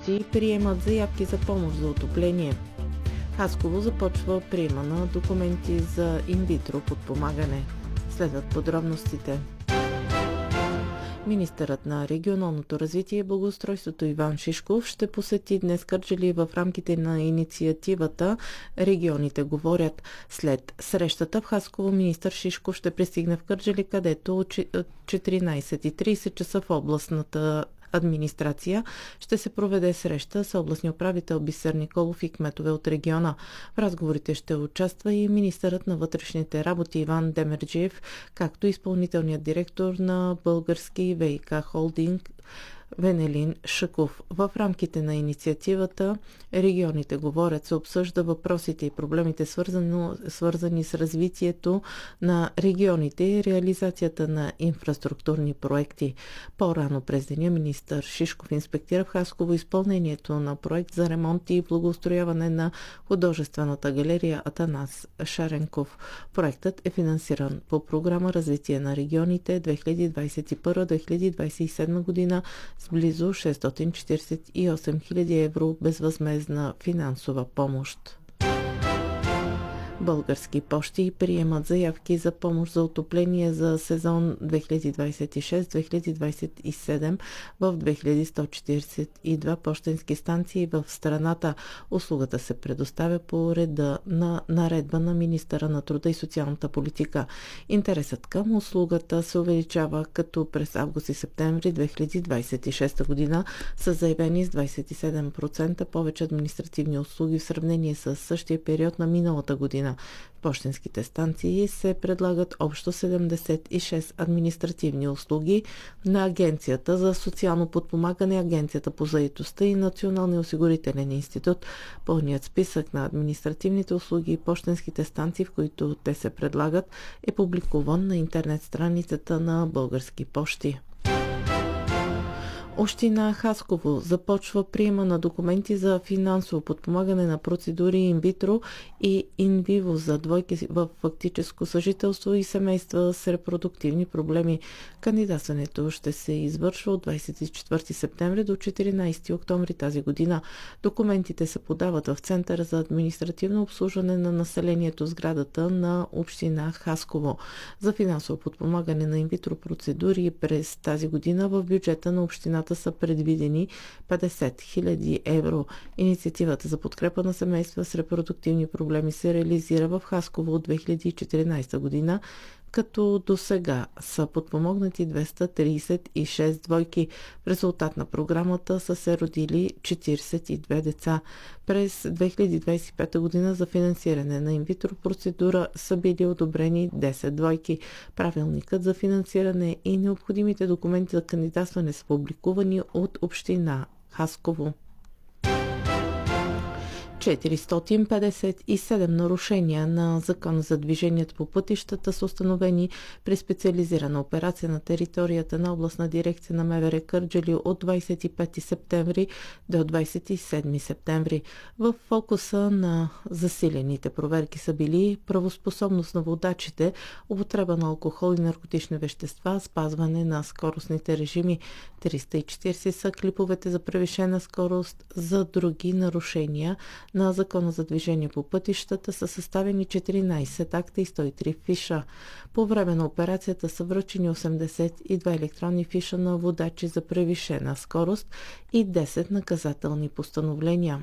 пощи приемат заявки за помощ за отопление. Хасково започва приема на документи за инвитро подпомагане. Следват подробностите. Министърът на регионалното развитие и благоустройството Иван Шишков ще посети днес Кърджали в рамките на инициативата "Регионите говорят". След срещата в Хасково министър Шишков ще пристигне в Кърджали, където от 14:30 часа в областната администрация ще се проведе среща с областния управител Бисер Николов и кметове от региона. В разговорите ще участва и министърът на вътрешните работи Иван Демерджиев, както и изпълнителният директор на Български ВиК холдинг Венелин Шаков. В рамките на инициативата "Регионите говорят" се обсъжда въпросите и проблемите, свързани с развитието на регионите и реализацията на инфраструктурни проекти. По-рано през деня министър Шишков инспектира в Хасково изпълнението на проект за ремонт и благоустрояване на художествената галерия Атанас Шаренков. Проектът е финансиран по програма "Развитие на регионите 2021-2027 година" с близо 648 000 евро безвъзмездна финансова помощ. Български пощи приемат заявки за помощ за отопление за сезон 2026-2027 в 2142 пощенски станции в страната. Услугата се предоставя по реда на наредба на министъра на труда и социалната политика. Интересът към услугата се увеличава, като през август и септември 2026 година са заявени с 27% повече административни услуги в сравнение с същия период на миналата година. В пощенските станции се предлагат общо 76 административни услуги на Агенцията за социално подпомагане, Агенцията по заетостта и Националния осигурителен институт. Пълният списък на административните услуги и пощенските станции, в които те се предлагат, е публикуван на интернет страницата на Български пощи. Община Хасково започва приема на документи за финансово подпомагане на процедури инвитро и инвиво за двойки в фактическо съжителство и семейства с репродуктивни проблеми. Кандидатстването ще се извършва от 24 септември до 14 октомври тази година. Документите се подават в Центъра за административно обслужване на населението в сградата на Община Хасково. За финансово подпомагане на инвитро процедури през тази година в бюджета на общината са предвидени 50 000 евро. Инициативата за подкрепа на семейства с репродуктивни проблеми се реализира в Хасково от 2014 година, като до сега са подпомогнати 236 двойки. В резултат на програмата са се родили 42 деца. През 2025 година за финансиране на инвитро процедура са били одобрени 10 двойки. Правилникът за финансиране и необходимите документи за кандидатстване са публикувани от Община Хасково. 457 нарушения на Закона за движението по пътищата са установени при специализирана операция на територията на областна дирекция на МВР Кърджали от 25 септември до 27 септември. В фокуса на засилените проверки са били правоспособност на водачите, употреба на алкохол и наркотични вещества, спазване на скоростните режими. 340 са клиповете за превишена скорост. За други нарушения на Закона за движение по пътищата са съставени 14 акта и 103 фиша. По време на операцията са връчени 82 електронни фиша на водачи за превишена скорост и 10 наказателни постановления.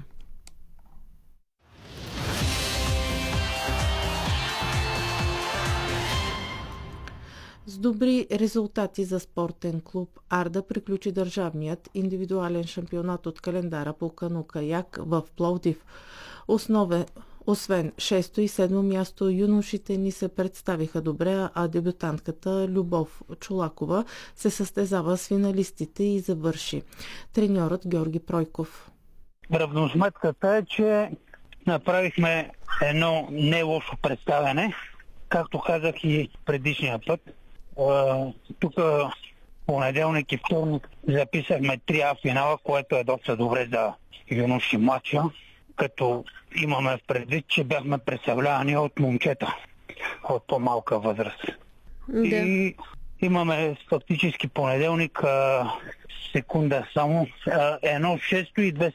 С добри резултати за спортен клуб Арда приключи държавният индивидуален шампионат от календара по кано-каяк в Пловдив. Освен 6-то и 7-то място, юношите ни се представиха добре, а дебютантката Любов Чолакова се състезава с финалистите и завърши. Треньорът Георги Пройков. Равносметката е, че направихме едно не лошо представяне, както казах и предишния път. Тук понеделник и вторник записахме 3А финала, което е доста добре за юноши матча, като имаме предвид, че бяхме представлявани от момчета от по-малка възраст. Да. И имаме фактически понеделник секунда само 1-6 и 2